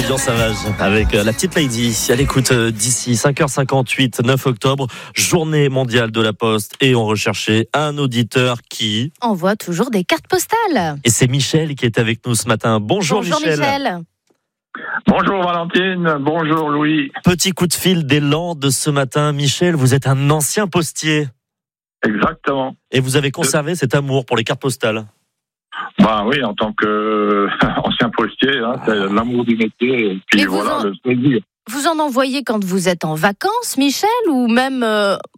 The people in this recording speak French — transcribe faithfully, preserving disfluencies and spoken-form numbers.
Florian Savage avec la petite Lady à l'écoute d'ici cinq heures cinquante-huit, neuf octobre, journée mondiale de la Poste, et on recherchait un auditeur qui envoie toujours des cartes postales. Et c'est Michel qui est avec nous ce matin. Bonjour, Bonjour Michel. Michel. Bonjour Valentine, bonjour Louis. Petit coup de fil des Landes ce matin. Michel, vous êtes un ancien postier. Exactement. Et vous avez conservé cet amour pour les cartes postales. Bah oui, en tant qu'ancien postier, hein, c'est l'amour du métier, et puis Et voilà, en... le plaisir. Vous en envoyez quand vous êtes en vacances, Michel, ou même euh,